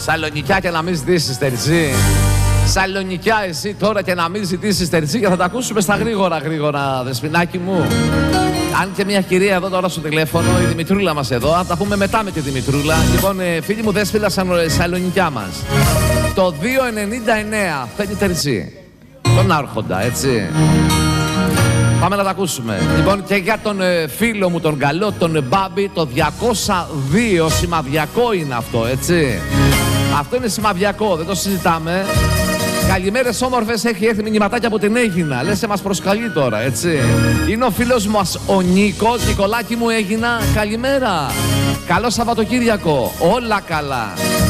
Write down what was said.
Σαλονικιά και να μην ζητήσεις τερτσί. Σαλονικιά εσύ τώρα και να μην ζητήσεις τερτσί και θα τα ακούσουμε στα γρήγορα, δεσποινάκι μου. Αν και μια κυρία εδώ τώρα στο τηλέφωνο, η Δημητρούλα μας εδώ, θα τα πούμε μετά με τη Δημητρούλα. Λοιπόν, φίλοι μου, δέσποινα Σαλονικιά μας. Το 2,99 θέλει τερτσί. Τον Άρχοντα, έτσι. Πάμε να τα ακούσουμε. Λοιπόν, και για τον φίλο μου τον καλό, τον Μπάμπη, το 202 σημαδιακό είναι αυτό, έτσι. Αυτό είναι σημαδιακό, δεν το συζητάμε. Καλημέρες όμορφες, έχει έρθει μηνυματάκια από την Έγινα. Λες σε μας προσκαλεί τώρα, έτσι. Είναι ο φίλος μας ο Νίκος. Νικολάκη μου, Έγινα, καλημέρα. Καλό Σαββατοκύριακο, όλα καλά.